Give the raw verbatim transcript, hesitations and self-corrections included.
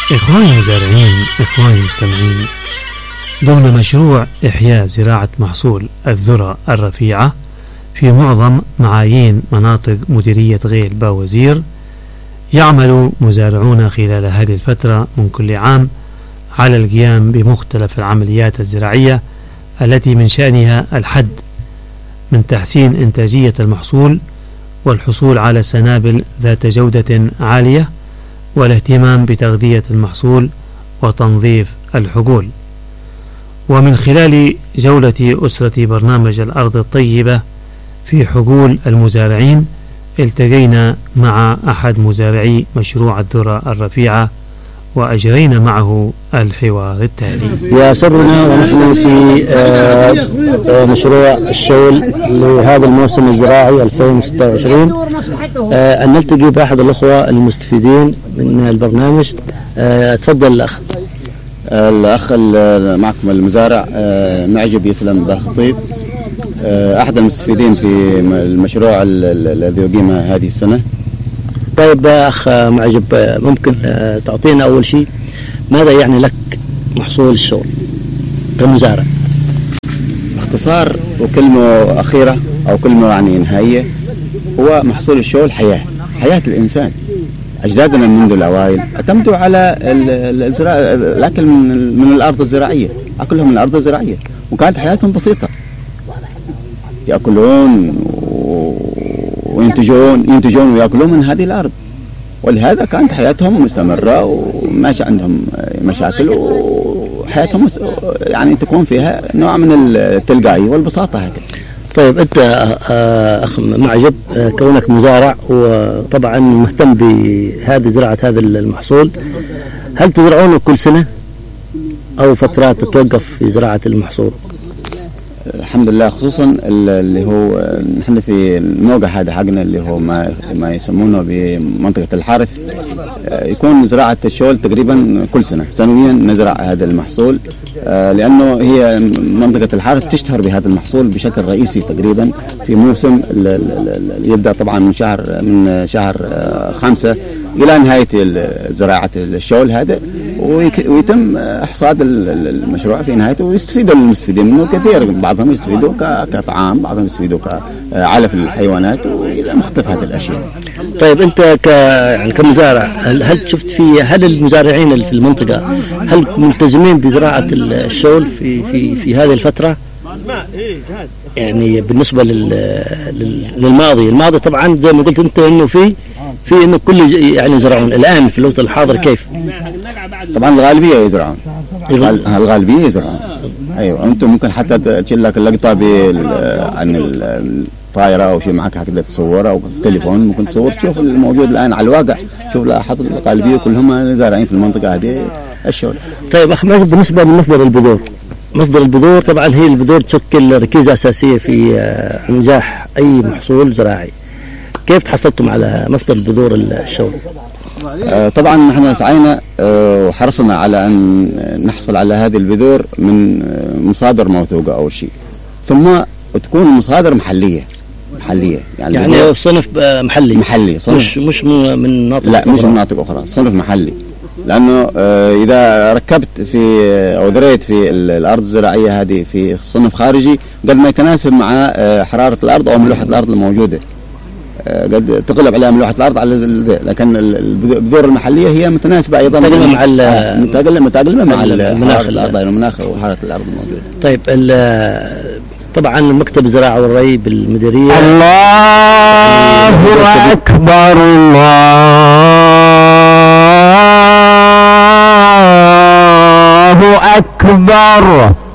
إخواني المزارعين، إخواني المستمعين، ضمن مشروع إحياء زراعة محصول الذرة الرفيعة في معظم معايين مناطق مديرية غيل باوزير، يعمل مزارعون خلال هذه الفترة من كل عام على القيام بمختلف العمليات الزراعية التي من شأنها الحد من تحسين إنتاجية المحصول والحصول على سنابل ذات جودة عالية، والاهتمام بتغذية المحصول وتنظيف الحقول. ومن خلال جولة أسرة برنامج الأرض الطيبة في حقول المزارعين، التقينا مع أحد مزارعي مشروع الذرة الرفيعة وأجرينا معه الحوار التالي. يسرنا ونحن في مشروع الشول لهذا الموسم الزراعي ألفين وستة وعشرين أن نلتقي بأحد الأخوة المستفيدين من البرنامج. تفضل الأخ. الأخ معكم المزارع معجب يسلم بالخطيب، أحد المستفيدين في المشروع الذي أقيم هذه السنة. طيب أخ معجب، ممكن تعطينا أول شيء ماذا يعني لك محصول الشول كمزارع؟ باختصار وكلمة أخيرة أو كلمة يعني نهائية، هو محصول الشول حياة حياة الإنسان. أجدادنا منذ الأوائل اعتمدوا على الزراعة، الأكل من من الأرض الزراعية، أكلهم من الأرض الزراعية، وكانت حياتهم بسيطة، يأكلون وينتجون ينتجون ويأكلون من هذه الأرض، ولهذا كانت حياتهم مستمرة وماشي عندهم مشاكل، وحياتهم يعني تكون فيها نوع من التلقائية والبساطة هكذا. طيب أنت أخ معجب، كونك مزارع وطبعا مهتم بهذه زراعة هذا المحصول، هل تزرعونه كل سنة أو فترات تتوقف في زراعة المحصول؟ الحمد لله، خصوصا اللي هو نحن في الموقع هذا حقنا اللي هو ما ما يسمونه بمنطقة الحارث، يكون زراعة الشول تقريبا كل سنة سنويا نزرع هذا المحصول، لأنه هي منطقة الحارث تشتهر بهذا المحصول بشكل رئيسي تقريبا في موسم يبدأ طبعا من شهر من شهر خمسة إلى نهاية زراعة الشول هذا، ويتم إحصاد المشروع في نهايته، ويستفيدوا المستفيدين منه كثير، بعضهم يستفيدوا كطعام، بعضهم يستفيدوا كعلف الحيوانات وإلى مختلف هذه الأشياء. طيب أنت ك يعني كمزارع، هل, هل شفت في هل المزارعين اللي في المنطقة هل ملتزمين بزراعة الشول في في في هذه الفترة؟ يعني بالنسبة لل للماضي الماضي طبعا زي ما قلت أنت إنه في في إنه كل يعني يزرعون، الآن في الوقت الحاضر كيف؟ طبعا الغالبية يزرعون، الغالبية يزرعون. أيوة، أنتم ممكن حتى تشيل لك اللقطة عن الطائرة أو شيء معك هكذا تصورها أو التليفون، ممكن تصور تشوف الموجود الآن على الواقع، تشوف لاحظ الغالبية كلهم زارعين في المنطقة هذه الشول. طيب أخ، بالنسبة لمصدر البذور، مصدر البذور طبعا هي البذور تشكل ركيزة أساسية في نجاح أي محصول زراعي، كيف تحصلتم على مصدر البذور الشول؟ آه طبعا نحن سعينا آه وحرصنا على أن نحصل على هذه البذور من آه مصادر موثوقة أول شيء، ثم تكون مصادر محلية محلية يعني, يعني صنف محلي محلي صنف مش مش من مناطق لا مش من مناطق أخرى، صنف محلي، لأنه آه إذا ركبت في أو دريت في الأرض الزراعية هذه في صنف خارجي قد ما يتناسب مع آه حرارة الأرض أو ملوحة الأرض الموجودة، قد تقلب عليها ملوحة الأرض على ذي، لكن البذور المحلية هي متناسبة أيضا متقلمة مع متقلمة متقلمة مع المناخ الأرض المناخ وحرارة الأرض الموجودة. طيب طبعا مكتب الزراعة والري بالمديرية. الله أكبر، الله أكبر.